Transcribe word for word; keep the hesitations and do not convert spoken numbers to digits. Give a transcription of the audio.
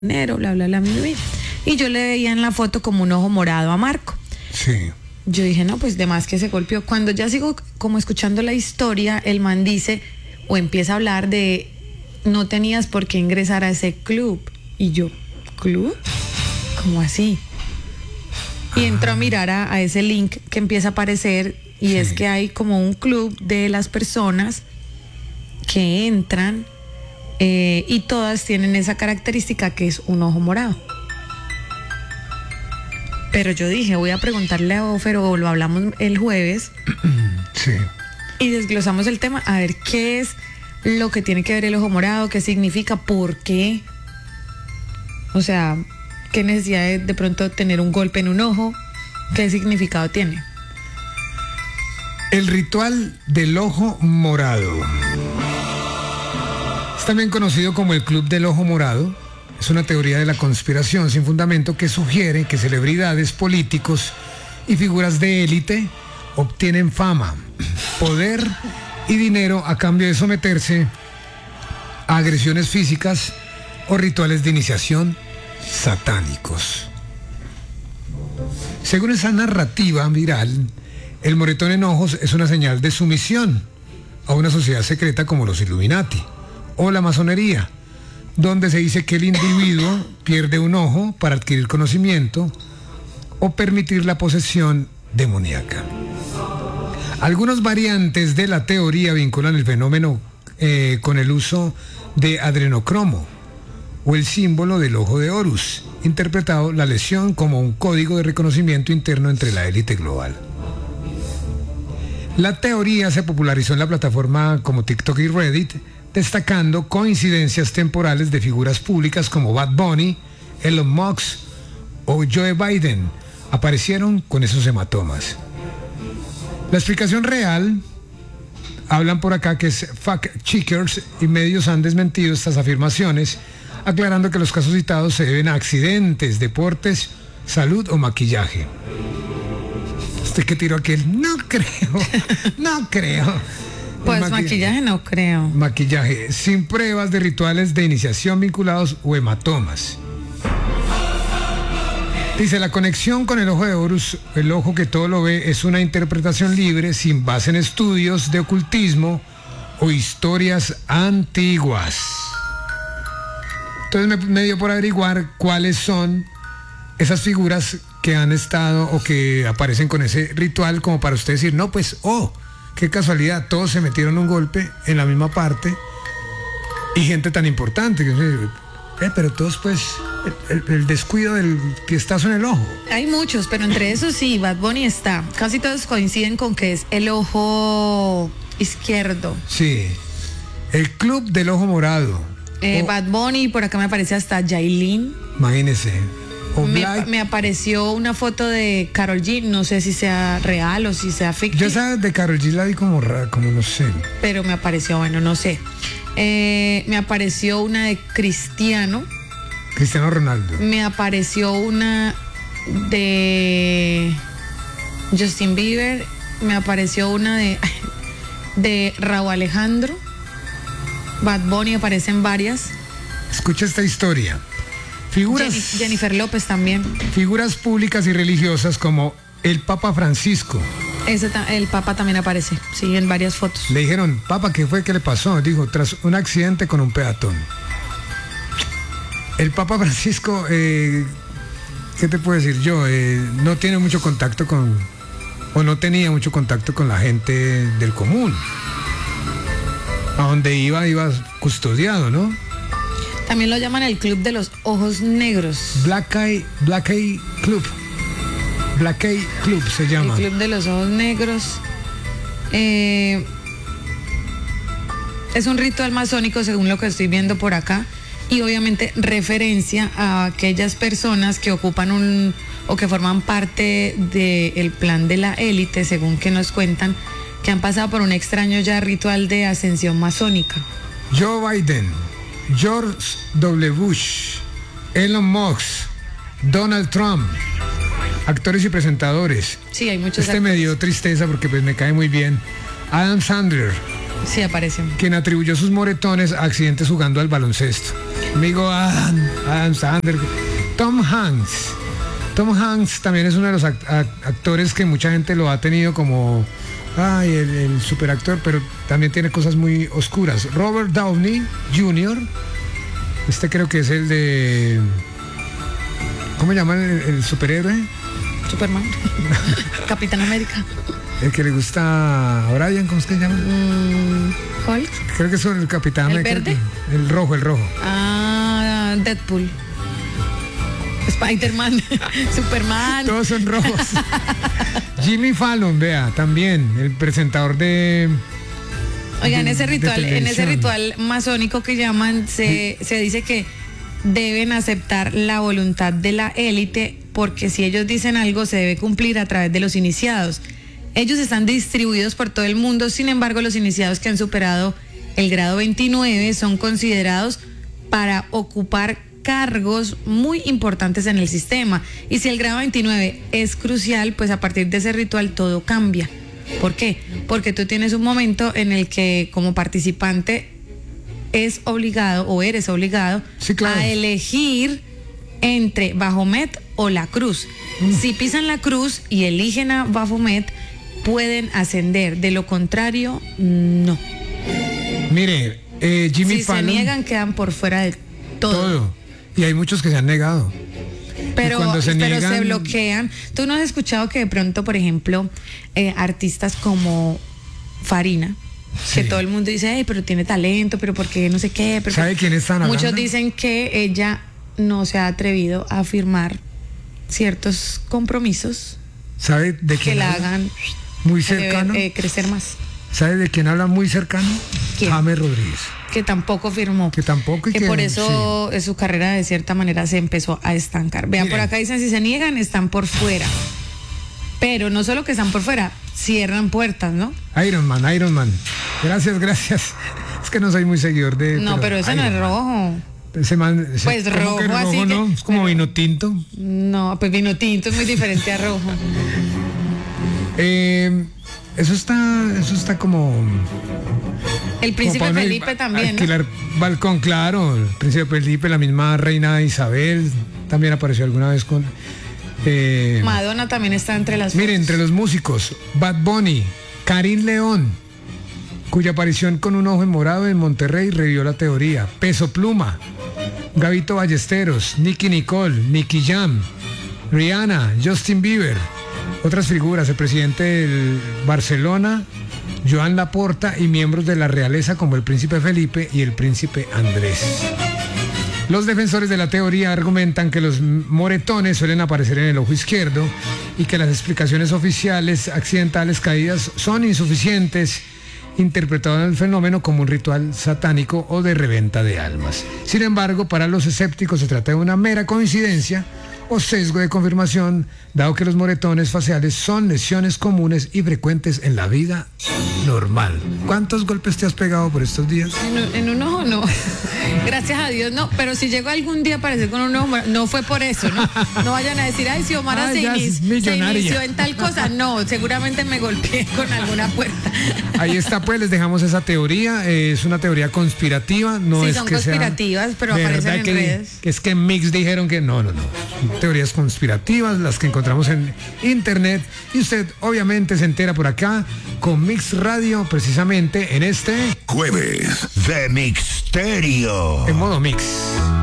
dinero, bla, bla, bla, bla, bla. Y yo le veía en la foto como un ojo morado a Marco. Sí. Yo dije, no, pues de más que se golpeó. Cuando ya sigo como escuchando la historia, el man dice o empieza a hablar de no tenías por qué ingresar a ese club. Y yo, ¿club? ¿Cómo así? Y entro a mirar a, a ese link que empieza a aparecer y sí. Es que hay como un club de las personas que entran eh, y todas tienen esa característica que es un ojo morado. Pero yo dije, voy a preguntarle a Ofer o lo hablamos el jueves. Sí. Y desglosamos el tema, a ver qué es lo que tiene que ver el ojo morado, qué significa, por qué. O sea, qué necesidad de, de pronto tener un golpe en un ojo, qué significado tiene. El ritual del ojo morado. Es también conocido como el Club del Ojo Morado. Es una teoría de la conspiración sin fundamento que sugiere que celebridades, políticos y figuras de élite obtienen fama, poder y dinero a cambio de someterse a agresiones físicas o rituales de iniciación satánicos. Según esa narrativa viral, el moretón en ojos es una señal de sumisión a una sociedad secreta como los Illuminati o la masonería, donde se dice que el individuo pierde un ojo para adquirir conocimiento o permitir la posesión demoníaca. Algunas variantes de la teoría vinculan el fenómeno eh, con el uso de adrenocromo o el símbolo del ojo de Horus, interpretado la lesión como un código de reconocimiento interno entre la élite global. La teoría se popularizó en la plataforma como TikTok y Reddit, destacando coincidencias temporales de figuras públicas como Bad Bunny, Elon Musk o Joe Biden aparecieron con esos hematomas. La explicación real, hablan por acá que es fact-checkers y medios han desmentido estas afirmaciones, aclarando que los casos citados se deben a accidentes, deportes, salud o maquillaje. ¿Usted qué tiró aquel? No creo, no creo. Pues maquillaje, maquillaje no creo. Maquillaje, sin pruebas de rituales de iniciación vinculados o hematomas. Dice, la conexión con el ojo de Horus, el ojo que todo lo ve, es una interpretación libre, sin base en estudios de ocultismo o historias antiguas. Entonces me, me dio por averiguar cuáles son esas figuras que han estado o que aparecen con ese ritual, como para usted decir, no, pues, oh, qué casualidad, todos se metieron un golpe en la misma parte y gente tan importante que eh, pero todos pues el, el, el descuido del piestazo en el ojo. Hay muchos, pero entre esos sí, Bad Bunny está. Casi todos coinciden con que es el ojo izquierdo. Sí, el Club del Ojo Morado. Eh, o, Bad Bunny, por acá me aparece hasta Yailin. Imagínese. Me, me apareció una foto de Karol G, no sé si sea real o si sea ficticio. Yo esa de Karol G la vi como rara, como no sé. Pero me apareció, bueno, no sé. Eh, me apareció una de Cristiano. Cristiano Ronaldo. Me apareció una de Justin Bieber. Me apareció una de, de Raúl Alejandro. Bad Bunny, aparecen varias. Escucha esta historia. Figuras, Jennifer López también. Figuras públicas y religiosas como el Papa Francisco. Ese, el Papa también aparece, sí, en varias fotos. Le dijeron, Papa, ¿qué fue que le pasó? Dijo, tras un accidente con un peatón. El Papa Francisco, eh, ¿qué te puedo decir yo? Eh, no tiene mucho contacto con, o no tenía mucho contacto con la gente del común. A donde iba, iba custodiado, ¿no? También lo llaman el Club de los Ojos Negros. Black Eye, Black Eye Club. Black Eye Club se llama. El Club de los Ojos Negros. Eh, es un ritual masónico según lo que estoy viendo por acá. Y obviamente referencia a aquellas personas que ocupan un o que forman parte del plan de la élite, según que nos cuentan, que han pasado por un extraño ya ritual de ascensión masónica. Joe Biden, George W. Bush, Elon Musk, Donald Trump, actores y presentadores. Sí, hay muchos. Este actores. me dio tristeza porque pues me cae muy bien. Adam Sandler. Sí, aparecen. Quien atribuyó sus moretones a accidentes jugando al baloncesto. Amigo Adam, Adam Sandler. Tom Hanks. Tom Hanks también es uno de los act- act- actores que mucha gente lo ha tenido como ay, el, el superactor, pero también tiene cosas muy oscuras. Robert Downey junior Este creo que es el de... ¿Cómo llaman el, el superhéroe? Superman. Capitán América. El que le gusta a Brian, ¿cómo es que se llama? Mm, Hulk. Creo que es el Capitán ¿El América. verde? El rojo, el rojo. Ah, Deadpool. Spider-Man. Superman. Todos son rojos. Jimmy Fallon, vea, también, el presentador de... Oigan, de- ese de ritual, en ese televisión. ritual masónico que llaman, se, se dice que deben aceptar la voluntad de la élite, porque si ellos dicen algo se debe cumplir a través de los iniciados. Ellos están distribuidos por todo el mundo, sin embargo los iniciados que han superado el grado veintinueve son considerados para ocupar cargos muy importantes en el sistema. Y si el grado veintinueve es crucial, pues a partir de ese ritual todo cambia. ¿Por qué? Porque tú tienes un momento en el que como participante es obligado o eres obligado Sí, claro. a elegir entre Baphomet o la cruz. Mm. Si pisan la cruz y eligen a Baphomet, pueden ascender. De lo contrario, no. Mire, eh, Jimmy Si Fallon... se niegan, quedan por fuera de todo. todo. Y hay muchos que se han negado. Pero, cuando se pero niegan- se bloquean. ¿Tú no has escuchado que de pronto, por ejemplo, eh, artistas como Farina, que Sí. todo el mundo dice, ay, pero tiene talento, pero ¿por qué no sé qué? Pero ¿Sabe quién están Muchos hablando? dicen que ella no se ha atrevido a firmar ciertos compromisos ¿Sabe de que quién la habla? hagan Muy eh, cercano. eh, crecer más. ¿Sabe de quién habla muy cercano? ¿Quién? James Rodríguez. Que tampoco firmó. Que tampoco y que que- por eso eh, su carrera de cierta manera se empezó a estancar. Vean, Miren. por acá dicen, si se niegan, están por fuera. Pero no solo que están por fuera, cierran puertas, ¿no? Iron Man, Iron Man. Gracias, gracias. Es que no soy muy seguidor de... No, pero ese no es Iron Man. rojo. Ese man, ese- Pues ¿cómo rojo, que rojo, así que- no? Es como pero- vino tinto. No, pues vino tinto es muy diferente a rojo. Eh, eso está, eso está como... El príncipe como para uno Felipe ir- también, ¿no? Alquilar balcón, claro. El príncipe Felipe, la misma reina Isabel, también apareció alguna vez con... eh, Madonna también está entre las Mire, fotos. entre los músicos, Bad Bunny, Karim León, cuya aparición con un ojo en morado en Monterrey revivió la teoría. Peso Pluma, Gabito Ballesteros, Nicky Nicole, Nicky Jam, Rihanna, Justin Bieber. Otras figuras, el presidente del Barcelona, Joan Laporta, y miembros de la realeza como el príncipe Felipe y el príncipe Andrés. Los defensores de la teoría argumentan que los moretones suelen aparecer en el ojo izquierdo y que las explicaciones oficiales accidentales caídas son insuficientes, interpretando el fenómeno como un ritual satánico o de reventa de almas. Sin embargo, para los escépticos se trata de una mera coincidencia o sesgo de confirmación, dado que los moretones faciales son lesiones comunes y frecuentes en la vida normal. ¿Cuántos golpes te has pegado por estos días? En, un- en un ojo no. Gracias a Dios no. Pero si llego algún día a aparecer con un ojo, mora- no fue por eso, ¿no? No vayan a decir, ay, si Omar Ah, se, ya inici- es se millonaria. inició en tal cosa. No, seguramente me golpeé con alguna puerta. Ahí está, pues les dejamos esa teoría. Eh, es una teoría conspirativa. No Sí, es son que sea conspirativas, pero aparecen verdad en que, redes. que es que en Mix dijeron que no, no, no. Son teorías conspirativas, las que encontramos en internet. Y usted obviamente se entera por acá con Mix Radio, precisamente en este, Jueves de Mixterio. en modo Mix.